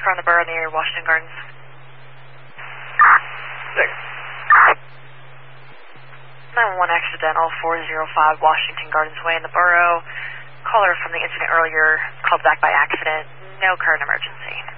car on the borough near Washington Gardens. 911 accidental, 405 Washington Gardens Way in the borough. Caller from the incident earlier called back by accident. No current emergency.